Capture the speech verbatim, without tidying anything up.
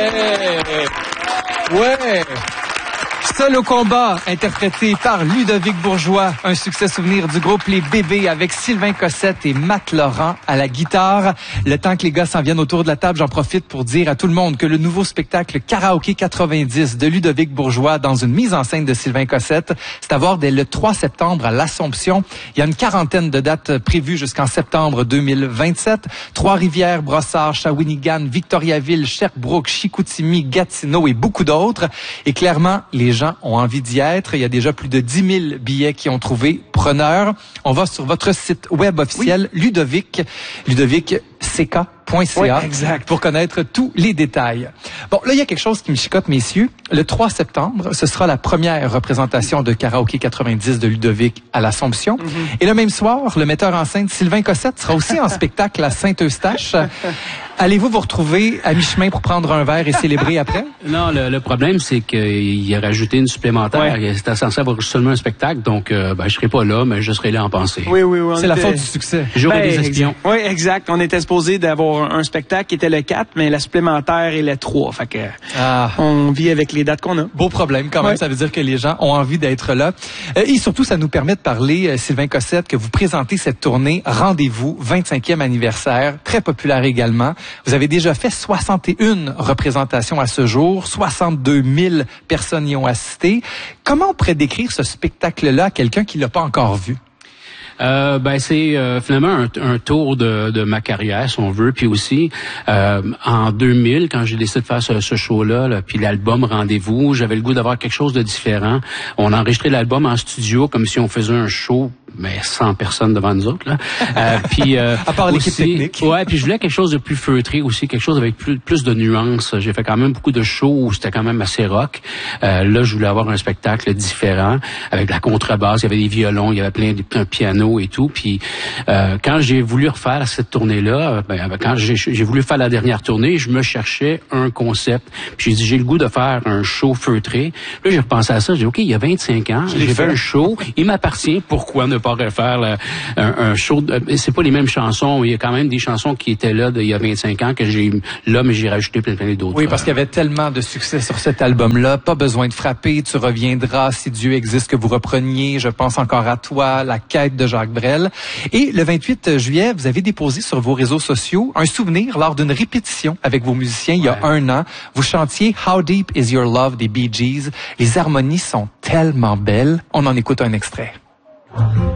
Ouais! Ouais! Seul au combat, interprété par Ludovic Bourgeois, un succès souvenir du groupe Les Bébés avec Sylvain Cossette et Matt Laurent à la guitare. Le temps que les gars s'en viennent autour de la table, j'en profite pour dire à tout le monde que le nouveau spectacle Karaoké quatre-vingt-dix de Ludovic Bourgeois dans une mise en scène de Sylvain Cossette, c'est à voir dès le trois septembre à l'Assomption. Il y a une quarantaine de dates prévues jusqu'en septembre deux mille vingt-sept. Trois-Rivières, Brossard, Shawinigan, Victoriaville, Sherbrooke, Chicoutimi, Gatineau et beaucoup d'autres. Et clairement, les gens ont envie d'y être. Il y a déjà plus de dix mille billets qui ont trouvé preneur. On va sur votre site web officiel, oui. Ludovic, ludovic c k point c a, oui, pour connaître tous les détails. Bon, là, il y a quelque chose qui me chicote, messieurs. Le trois septembre, ce sera la première représentation de Karaoké quatre-vingt-dix de Ludovic à l'Assomption. Mm-hmm. Et le même soir, le metteur en scène Sylvain Cossette sera aussi en spectacle à Saint-Eustache. Allez-vous vous retrouver à mi-chemin pour prendre un verre et célébrer après? Non, le, le problème, c'est qu'il a rajouté une supplémentaire. Ouais. C'était censé avoir seulement un spectacle, donc euh, ben, je serai pas là, mais je serai là en pensée. Oui, oui, oui. C'est était... la faute du succès. J'aurai ben, des espions. Oui, exact. On était supposé d'avoir un spectacle qui était le quatre, mais la supplémentaire est le trois. Fait que ah. on vit avec les dates qu'on a. Beau problème quand même. Ouais. Ça veut dire que les gens ont envie d'être là. Euh, et surtout, ça nous permet de parler, euh, Sylvain Cossette, que vous présentez cette tournée Rendez-vous, vingt-cinquième anniversaire, très populaire également. Vous avez déjà fait soixante et une représentations à ce jour, soixante-deux mille personnes y ont assisté. Comment on pourrait décrire ce spectacle-là à quelqu'un qui l'a pas encore vu? Euh, ben c'est euh, finalement un, un tour de, de ma carrière, si on veut, puis aussi euh, en deux mille, quand j'ai décidé de faire ce, ce show-là, là, puis l'album Rendez-vous, j'avais le goût d'avoir quelque chose de différent. On a enregistré l'album en studio comme si on faisait un show, mais cent personnes devant nous autres là. Euh, puis euh, à part l'équipe technique. Ouais, puis je voulais quelque chose de plus feutré aussi, quelque chose avec plus plus de nuances. J'ai fait quand même beaucoup de shows où c'était quand même assez rock. Euh, là, je voulais avoir un spectacle différent avec de la contrebasse, il y avait des violons, il y avait plein de un piano et tout. Puis euh, quand j'ai voulu refaire cette tournée-là, ben, quand j'ai, j'ai voulu faire la dernière tournée, je me cherchais un concept. Puis j'ai dit j'ai le goût de faire un show feutré. Là, j'ai repensé à ça. J'ai dit ok, il y a vingt-cinq ans, j'ai fait, fait un show, il m'appartient. Pourquoi ne pas refaire là, un, un show de, c'est pas les mêmes chansons. Il y a quand même des chansons qui étaient là de, il y a vingt-cinq ans que j'ai là, mais j'ai rajouté plein plein d'autres. Oui, parce qu'il y avait tellement de succès sur cet album-là. Pas besoin de frapper. Tu reviendras si Dieu existe que vous repreniez. Je pense encore à toi. La quête de Jacques Brel. Et le vingt-huit juillet, vous avez déposé sur vos réseaux sociaux un souvenir lors d'une répétition avec vos musiciens il y a ouais. un an. Vous chantiez How Deep Is Your Love des Bee Gees. Les harmonies sont tellement belles. On en écoute un extrait.